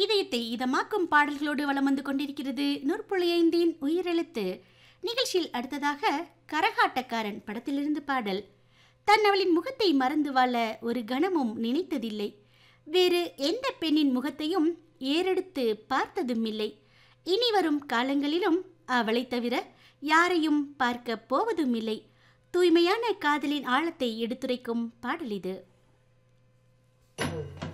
இதயத்தை இதமாக்கும் பாடல்களோடு வலம் வந்து கொண்டிருக்கிறது 100.5 உயிரெழுத்து நிகழ்ச்சியில். அடுத்ததாக கரகாட்டக்காரன் படத்திலிருந்து பாடல். தன் அவளின் முகத்தை மறந்து வாழ ஒரு கணமும் நினைத்ததில்லை, வேறு எந்த பெண்ணின் முகத்தையும் ஏறெடுத்து பார்த்ததும் இல்லை, இனி வரும் காலங்களிலும் அவளை தவிர யாரையும் பார்க்க போவதும் இல்லை. தூய்மையான காதலின் ஆழத்தை எடுத்துரைக்கும் பாடல் இது.